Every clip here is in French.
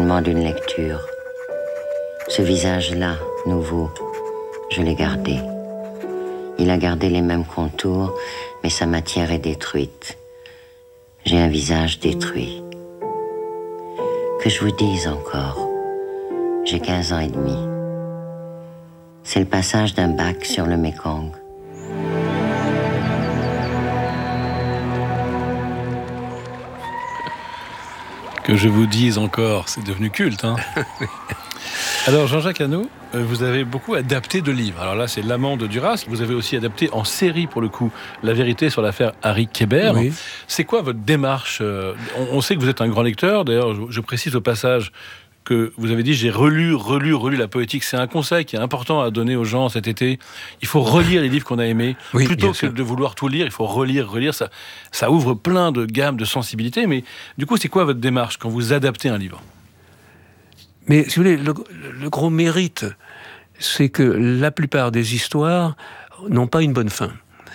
demande une lecture. Ce visage-là, nouveau, je l'ai gardé. Il a gardé les mêmes contours, mais sa matière est détruite. J'ai un visage détruit. Que je vous dise encore, j'ai 15 ans et demi. C'est le passage d'un bac sur le Mékong. Que je vous dise encore, c'est devenu culte, hein. Alors Jean-Jacques Hano, vous avez beaucoup adapté de livres. Alors là, c'est L'amant de Duras. Vous avez aussi adapté en série, pour le coup, La vérité sur l'affaire Harry Kéber. Oui. C'est quoi votre démarche ? On sait que vous êtes un grand lecteur. D'ailleurs, je précise au passage que vous avez dit, j'ai relu la poétique. C'est un conseil qui est important à donner aux gens cet été. Il faut relire les livres qu'on a aimés. Oui, Plutôt que de vouloir tout lire, il faut relire. Ça ouvre plein de gammes, de sensibilités. Mais du coup, c'est quoi votre démarche quand vous adaptez un livre ? Mais si vous voulez, le gros mérite, c'est que la plupart des histoires n'ont pas une bonne fin.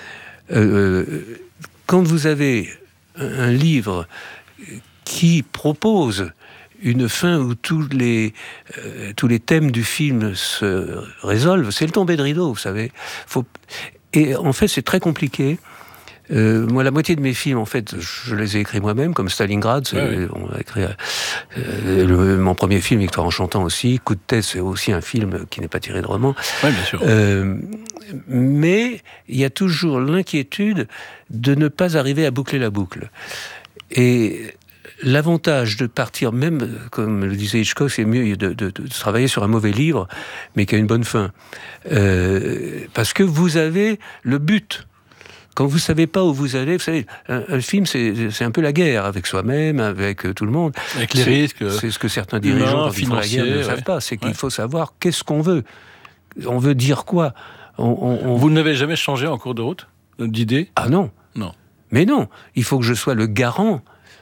Quand vous avez un livre qui propose une fin où tous les thèmes du film se résolvent, c'est le tombé de rideau, vous savez. Et en fait, c'est très compliqué. Moi, la moitié de mes films, en fait, je les ai écrits moi-même, comme Stalingrad. On a écrit mon premier film, Victoire en chantant aussi. Coup de tête, c'est aussi un film qui n'est pas tiré de roman. Oui, bien sûr. Mais il y a toujours l'inquiétude de ne pas arriver à boucler la boucle. Et l'avantage de partir, même, comme le disait Hitchcock, c'est mieux de travailler sur un mauvais livre, mais qui a une bonne fin. Parce que vous avez le but. Quand vous savez pas où vous allez, vous savez, un film, c'est un peu la guerre avec soi-même, avec tout le monde. Avec les risques. C'est ce que certains dirigeants, quand ils font la guerre, ne savent pas. C'est qu'il faut savoir qu'est-ce qu'on veut. On veut dire quoi. Vous n'avez jamais changé en cours de route d'idée ? Ah non. Non. Mais non. Il faut que je sois le garant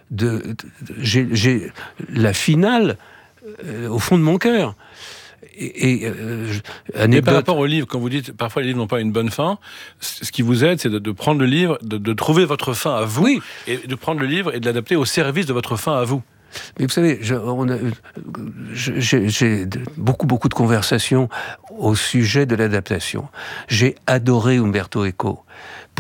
j'ai la finale au fond de mon cœur. Mais par rapport au livre, quand vous dites parfois les livres n'ont pas une bonne fin, ce qui vous aide, c'est de prendre le livre, de trouver votre fin à vous, et de prendre le livre et de l'adapter au service de votre fin à vous. Mais vous savez, j'ai beaucoup de conversations au sujet de l'adaptation. J'ai adoré Umberto Eco. Pourquoi ?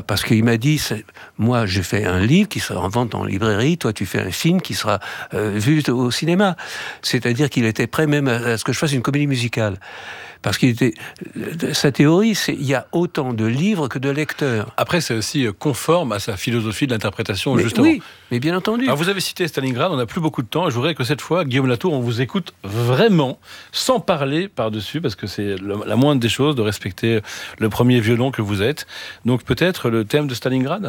Parce qu'il m'a dit, moi j'ai fait un livre qui sera en vente en librairie, toi tu fais un film qui sera vu au cinéma. C'est-à-dire qu'il était prêt même à ce que je fasse une comédie musicale. Parce sa théorie, c'est il y a autant de livres que de lecteurs. Après, c'est aussi conforme à sa philosophie de l'interprétation, justement. Oui, mais bien entendu. Alors, vous avez cité Stalingrad, on n'a plus beaucoup de temps. Je voudrais que cette fois, Guillaume Latour, on vous écoute vraiment, sans parler par-dessus, parce que c'est la moindre des choses de respecter le premier violon que vous êtes. Donc, peut-être le thème de Stalingrad ?